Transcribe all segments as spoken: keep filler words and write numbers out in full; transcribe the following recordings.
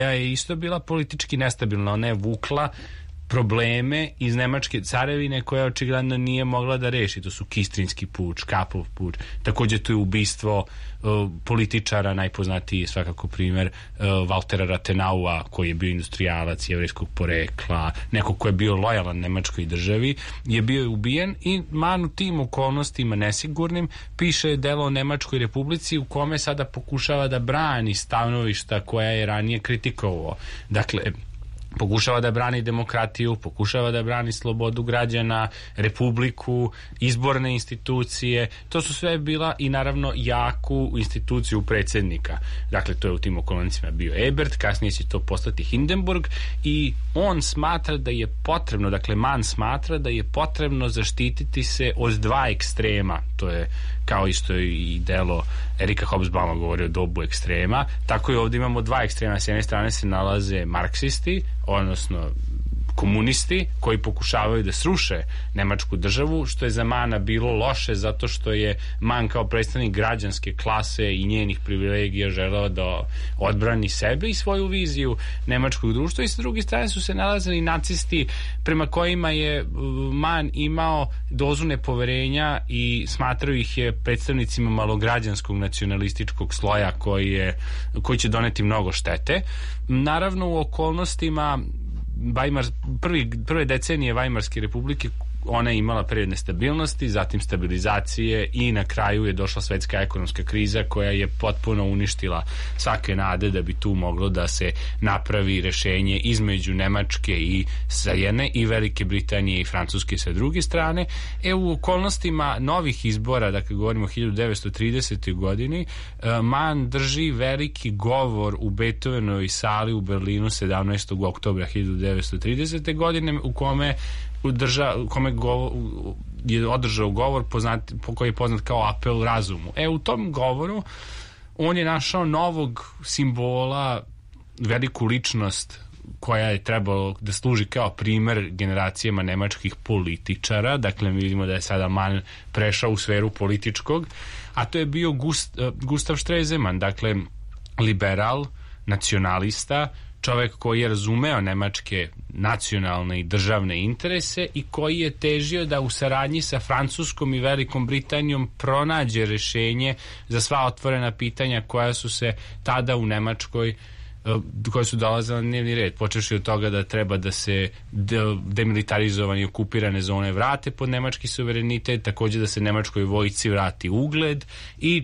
je isto bila politički nestabilna. Ona je vukla probleme iz Nemačke carevine koje očigledno nije mogla da reši. To su Kistrinski puč, Kapov puč, takođe tu je ubistvo uh, političara, najpoznatiji svakako primer uh, Valtera Rathenaua, koji je bio industrijalac jevrejskog porekla, neko ko je bio lojalan Nemačkoj državi, je bio ubijen i Mann u tim okolnostima nesigurnim piše delo o Nemačkoj republici u kome sada pokušava da brani stanovišta koja je ranije kritikovao. Dakle, pokušava da brani demokratiju, pokušava da brani slobodu građana, republiku, izborne institucije. To su sve bila i naravno jaku instituciju predsjednika. Dakle, to je u tim okolnostima bio Ebert, kasnije će to postati Hindenburg i on smatra da je potrebno, dakle Mann smatra da je potrebno zaštititi se od dva ekstrema. To je kao isto i delo Erika Hobsbawma govori o dobu ekstrema. Tako i ovdje imamo dva ekstrema. S jedne strane se nalaze marksisti, odnosno komunisti koji pokušavaju da sruše nemačku državu, što je za Mana bilo loše zato što je Mann kao predstavnik građanske klase i njenih privilegija želeo da odbrani sebe i svoju viziju nemačkog društva, i sa druge strane su se nalazili nacisti prema kojima je Mann imao dozu nepoverenja i smatrao ih je predstavnicima malograđanskog nacionalističkog sloja koji, je, koji će doneti mnogo štete. Naravno, u okolnostima Weimar, prvi, prve decenije Weimarske republike ona je imala period nestabilnosti, zatim stabilizacije i na kraju je došla svetska ekonomska kriza koja je potpuno uništila svake nade da bi tu moglo da se napravi rešenje između Nemačke i sa jedne i Velike Britanije i Francuske sa druge strane. E, u okolnostima novih izbora, dakle govorimo o hiljadu devetsto tridesetoj godini, Mann drži veliki govor u Beethovenovoj sali u Berlinu sedamnaestog oktobra hiljadu devetsto tridesete godine u kome Drža, kome govor, je održao govor poznat, koji je poznat kao apel razumu. E, u tom govoru on je našao novog simbola, veliku ličnost koja je trebalo da služi kao primer generacijama nemačkih političara. Dakle, mi vidimo da je sada Mann prešao u sferu političkog, a to je bio Gust, Gustav Stresemann, dakle liberal, nacionalista, čovek koji je razumeo nemačke nacionalne i državne interese i koji je težio da u saradnji sa Francuskom i Velikom Britanijom pronađe rešenje za sva otvorena pitanja koja su se tada u Nemačkoj koje su dolazile na dnevni red, počevši od toga da treba da se demilitarizovane i okupirane zone vrate pod nemački suverenitet, takođe da se nemačkoj vojsci vrati ugled i,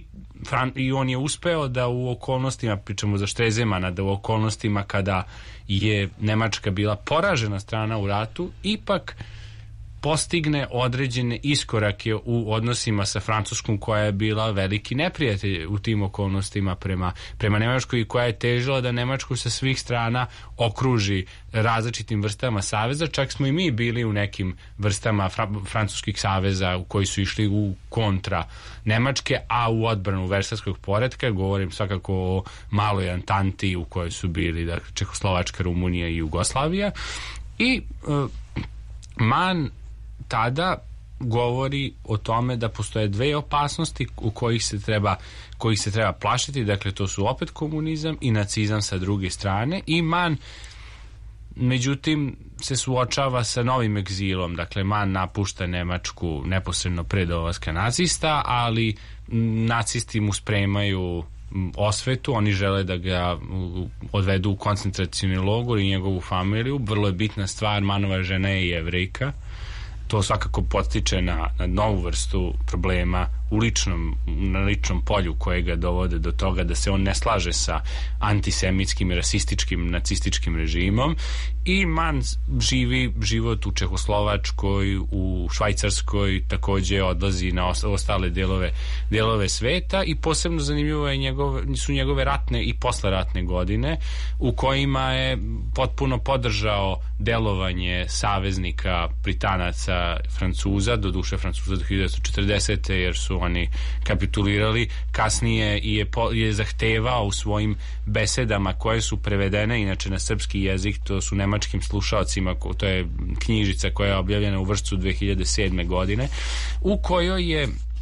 i on je uspeo da u okolnostima, pričamo za Stresemana, da u okolnostima kada je Nemačka bila poražena strana u ratu, ipak postigne određene iskorake u odnosima sa Francuskom koja je bila veliki neprijatelj u tim okolnostima prema, prema Nemačkoj i koja je težila da Nemačku sa svih strana okruži različitim vrstama saveza. Čak smo i mi bili u nekim vrstama fra, francuskih saveza u koji su išli u kontra Nemačke, a u odbranu Versajskog poretka, govorim svakako o maloj Antanti u kojoj su bili dakle, Čehoslovačka, Rumunija i Jugoslavija. I uh, Mann tada govori o tome da postoje dve opasnosti u kojih se treba, kojih se treba plašiti, dakle to su opet komunizam i nacizam sa druge strane, i Mann međutim se suočava sa novim egzilom. Dakle, Mann napušta Nemačku neposredno pre dolaska nacista, ali nacisti mu spremaju osvetu, oni žele da ga odvedu u koncentracioni logor i njegovu familiju. Vrlo je bitna stvar, Mannova žena je Jevrejka. To svakako podstiče na, na novu vrstu problema u ličnom, na ličnom polju koje ga dovode do toga da se on ne slaže sa antisemitskim i rasističkim nacističkim režimom, i Mann živi život u Čehoslovačkoj, u Švajcarskoj, takođe odlazi na ostale delove, delove sveta, i posebno zanimljivo je njegove, su njegove ratne i posleratne godine u kojima je potpuno podržao delovanje saveznika Britanaca, Francuza, do duše Francuza do hiljadu devetsto četrdesete jer su oni kapitulirali. Kasnije je, po, je zahtevao u svojim besedama koje su prevedene inače na srpski jezik, to su nemačkim slušalcima, to je knjižica koja je objavljena u Vršcu dve hiljade sedme godine, u kojoj je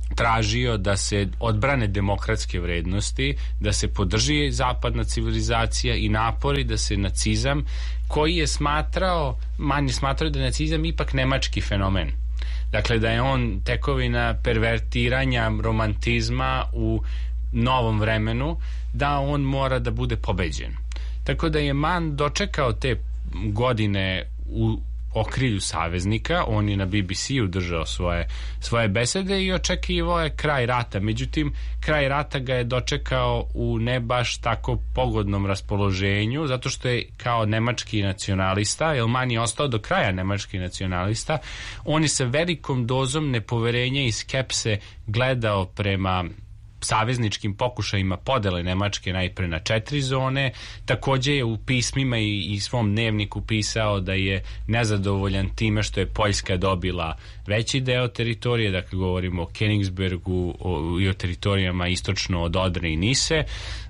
tražio da se odbrane demokratske vrednosti, da se podrži zapadna civilizacija i napori da se nacizam, koji je smatrao, manje smatrao da je nacizam ipak nemački fenomen. Dakle, da je on tekovina pervertiranja romantizma u novom vremenu, da on mora da bude pobeđen. Tako da je Mann dočekao te godine u okrilju saveznika, on je na B B C-u držao svoje, svoje besede i očekivao je kraj rata. Međutim, kraj rata ga je dočekao u ne baš tako pogodnom raspoloženju, zato što je kao nemački nacionalista, jer Mann je ostao do kraja nemački nacionalista, on je sa velikom dozom nepoverenja i skepse gledao prema savezničkim pokušajima podele Nemačke najpre na četiri zone. Takođe je u pismima i, i svom dnevniku pisao da je nezadovoljan time što je Poljska dobila veći deo teritorije, dakle govorimo o Königsbergu o, i o teritorijama istočno od Odre i Nise.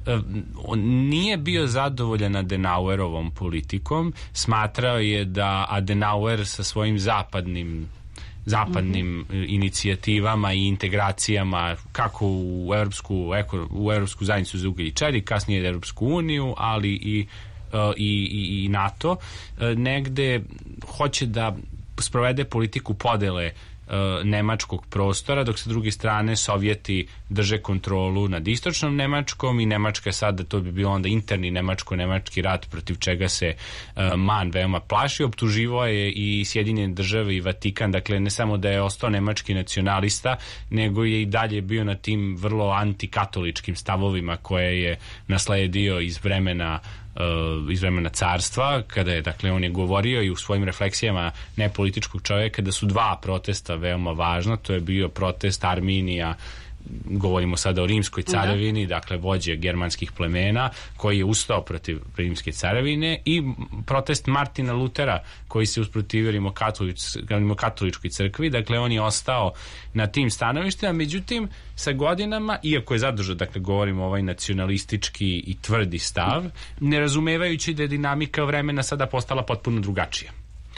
On nije bio zadovoljan Adenauerovom politikom, smatrao je da Adenauer sa svojim zapadnim zapadnim mm-hmm. inicijativama i integracijama kako u Evropsku, u Evropsku zajednicu za ugalj i čelik, kasnije Evropsku uniju, ali i, i, i NATO, negde hoće da sprovede politiku podele nemačkog prostora, dok sa druge strane Sovjeti drže kontrolu nad istočnom Nemačkom i Nemačka sada, to bi bilo onda interni nemačko-nemački rat protiv čega se uh, Mann veoma plaši. Optuživao je i Sjedinjene države i Vatikan, dakle ne samo da je ostao nemački nacionalista, nego je i dalje bio na tim vrlo antikatoličkim stavovima koje je nasledio iz vremena iz vremena carstva, kada je, dakle, on je govorio i u svojim refleksijama nepolitičkog čovjeka da su dva protesta veoma važna. To je bio protest Arminija, govorimo sada o rimskoj carevini, da. Dakle vođe germanskih plemena koji je ustao protiv rimske carevine, i protest Martina Lutera koji se usprotivio rimokatoličkoj crkvi. Dakle, on je ostao na tim stanovištima, međutim sa godinama, iako je zadržao, dakle govorimo ovaj nacionalistički i tvrdi stav, ne razumevajući da je dinamika vremena sada postala potpuno drugačija.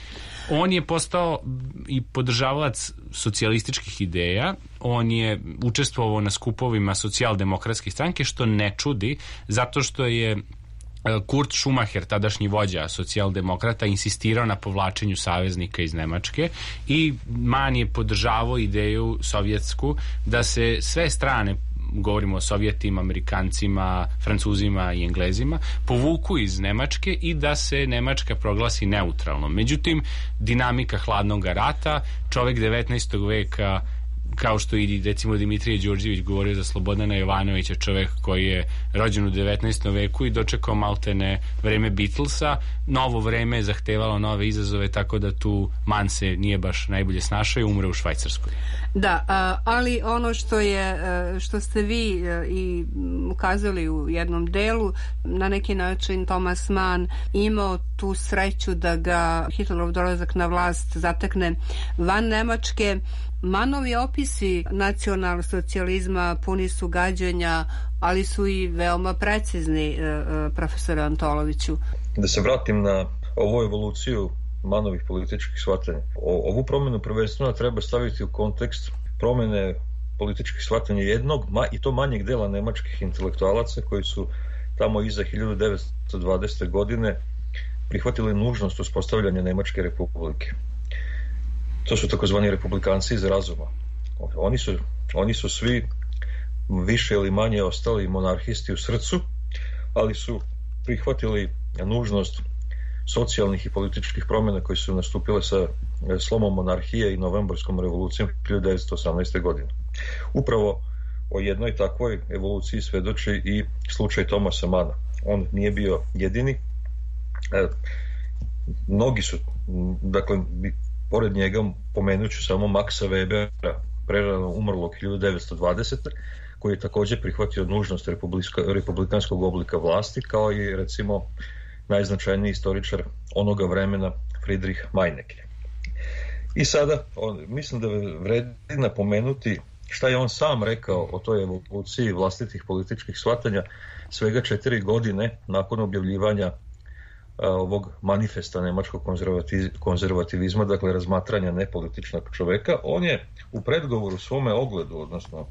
On je postao i podržavalac socijalističkih ideja, on je učestvovao na skupovima socijaldemokratske stranke, što ne čudi, zato što je Kurt Schumacher, tadašnji vođa socijaldemokrata, insistirao na povlačenju saveznika iz Nemačke, i Mann je podržavao ideju sovjetsku da se sve strane, govorimo o Sovjetima, Amerikancima, Francuzima i Englezima, povuku iz Nemačke i da se Nemačka proglasi neutralnom. Međutim, dinamika hladnog rata, čovjek devetnaestog veka, kao što i recimo Dimitrije Đurđević govorio za Slobodana Jovanovića, čovjek koji je rođen u devetnaestom veku i dočekao maltene vreme Beatlesa, novo vreme je zahtevalo nove izazove, tako da tu Mann se nije baš najbolje snašao i umre u Švajcarskoj. Da, ali ono što je, što ste vi i ukazali u jednom delu, na neki način Thomas Mann imao tu sreću da ga Hitlerov dolazak na vlast zatekne van Nemačke. Mannovi opisi nacionalsocijalizma puni su gađenja, ali su i veoma precizni, profesore Antoloviću. Da se vratim na ovu evoluciju Mannovih političkih shvatanja. O, ovu promjenu prvenstveno treba staviti u kontekst promjene političkih shvatanja jednog, ma, i to manjeg dela nemačkih intelektualaca koji su tamo iza hiljadu devetsto dvadesete godine prihvatili nužnost uspostavljanja Nemačke republike. To su takozvani republikanci iz razuma. Oni su, oni su svi više ili manje ostali monarhisti u srcu, ali su prihvatili nužnost socijalnih i političkih promjena koje su nastupile sa slomom monarhije i novembarskom revolucijom hiljadu devetsto osamnaeste. godine. Upravo o jednoj takvoj evoluciji svedoči i slučaj Thomasa Manna. On nije bio jedini. E, mnogi su, dakle, pored njega pomenuću samo Maxa Webera, prerano umrlog hiljadu devetsto dvadesete. koji je također prihvatio nužnost republikanskog oblika vlasti, kao i recimo najznačajniji istoričar onoga vremena Friedrich Meinecke. I sada on, mislim da vredi napomenuti šta je on sam rekao o toj evoluciji vlastitih političkih shvatanja svega četiri godine nakon objavljivanja ovog manifesta nemačkog konzervativizma, dakle razmatranja nepolitičnog čoveka, on je u predgovoru svome ogledu, odnosno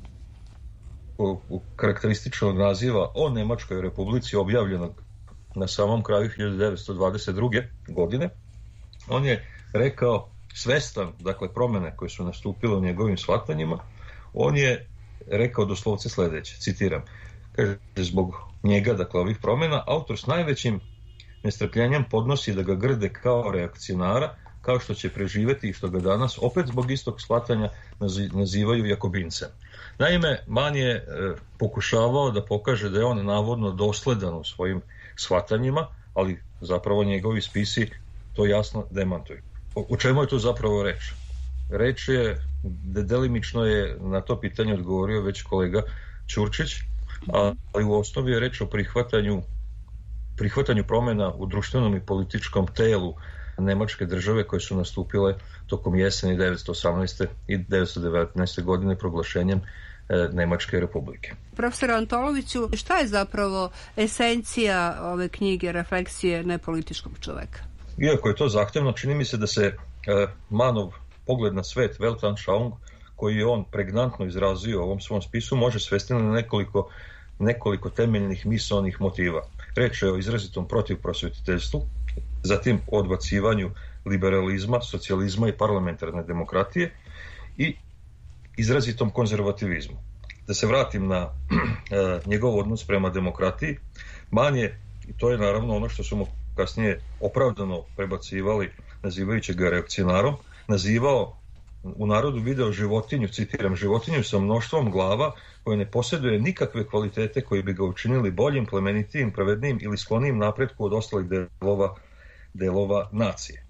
u, u karakterističnog naziva o Nemačkoj republici objavljenog na samom kraju hiljadu devetsto dvadeset druge. godine, on je rekao, svestan, dakle, promjene koje su nastupile u njegovim shvatanjima, on je rekao doslovce sljedeće, citiram, kaže, zbog njega, dakle, ovih promjena, autor s najvećim nestrpljenjem podnosi da ga grde kao reakcionara, kao što će preživjeti i što ga danas opet zbog istog shvatanja nazivaju Jakobincem. Naime, Mann je e, pokušavao da pokaže da je on navodno dosledan u svojim shvatanjima, ali zapravo njegovi spisi to jasno demantuju. O, o čemu je tu zapravo reč? Reč je, de, delimično je na to pitanje odgovorio već kolega Ćurčić, ali u osnovi je reč o prihvatanju prihvatanju promjena u društvenom i političkom telu Nemačke države koje su nastupile tokom jeseni devetsto osamnaeste i devetsto devetnaeste. godine proglašenjem e, Nemačke republike. Profesor Antoloviću, šta je zapravo esencija ove knjige Refleksije nepolitičkog čoveka? Iako je to zahtevno, čini mi se da se e, Mannov pogled na svet, Weltanschauung, koji je on pregnantno izrazio u ovom svom spisu, može svesti na nekoliko, nekoliko temeljnih misaonih motiva. Reč je o izrazitom protivprosvetiteljstvu, zatim o odbacivanju liberalizma, socijalizma i parlamentarne demokratije i izrazitom konzervativizmu. Da se vratim na e, njegov odnos prema demokratiji, Mann je, i to je naravno ono što su mu kasnije opravdano prebacivali nazivajući ga reakcionarom, nazivao u narodu video životinju, citiram, životinju sa mnoštvom glava koja ne posjeduje nikakve kvalitete koji bi ga učinili boljim, plemenitijim, pravednijim ili sklonijim napretku od ostalih delova, delova nacije.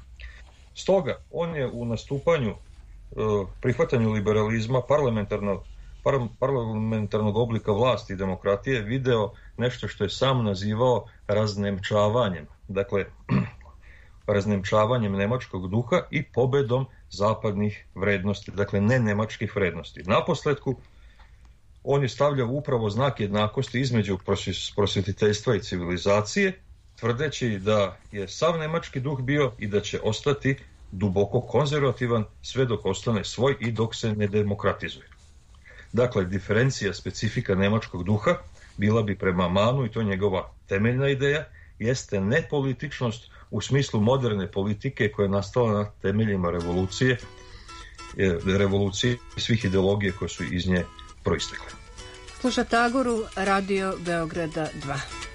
Stoga, on je u nastupanju, prihvatanju liberalizma, parlamentarnog, parlamentarnog oblika vlasti i demokratije video nešto što je sam nazivao raznemčavanjem. Dakle, raznemčavanjem nemačkog duha i pobedom zapadnih vrednosti, dakle ne nemačkih vrednosti. Naposletku, on je stavljao upravo znak jednakosti između prosvjetiteljstva i civilizacije, tvrdeći da je sav nemački duh bio i da će ostati duboko konzervativan sve dok ostane svoj i dok se ne demokratizuje. Dakle, diferencija specifika nemačkog duha bila bi prema Mannu, i to je njegova temeljna ideja, jeste nepolitičnost u smislu moderne politike koja je nastala na temeljima revolucije, revolucije i svih ideologije koje su iz nje proistekle. Slušate Agoru, Radio Beograda dva.